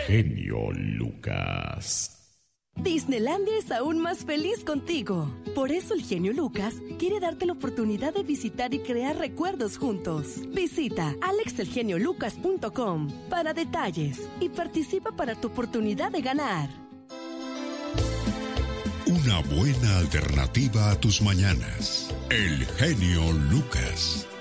genio Lucas. Disneylandia es aún más feliz contigo. Por eso el genio Lucas quiere darte la oportunidad de visitar y crear recuerdos juntos. Visita alexelgeniolucas.com para detalles y participa para tu oportunidad de ganar. Una buena alternativa a tus mañanas. El genio Lucas.